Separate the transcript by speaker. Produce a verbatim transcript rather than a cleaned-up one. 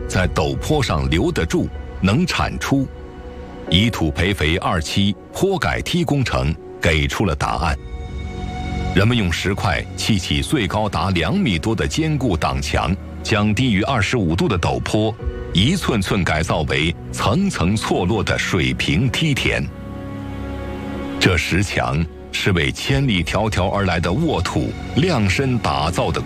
Speaker 1: 在陡坡上留得住，能产出。以土培肥二期坡改梯工程给出了答案。人们用石块砌起最高达两米多的坚固挡墙，将低于二十五度的陡坡一寸寸改造为层层错落的水平梯田。这石墙是为千里迢迢而来的沃土量身打造的